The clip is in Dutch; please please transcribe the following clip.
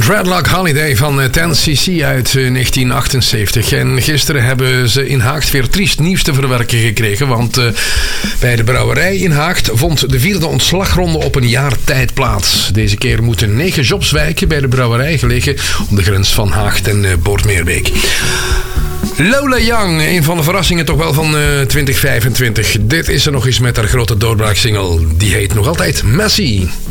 Dreadlock Holiday van 10cc uit 1978. En gisteren hebben ze in Haagt weer triest nieuws te verwerken gekregen. Want bij de brouwerij in Haagt vond de 4e ontslagronde op een jaar tijd plaats. Deze keer moeten 9 jobs wijken bij de brouwerij, gelegen op de grens van Haagt en Boortmeerbeek. Lola Young, een van de verrassingen toch wel van 2025. Dit is er nog eens met haar grote doorbraaksingle. Die heet nog altijd Messy.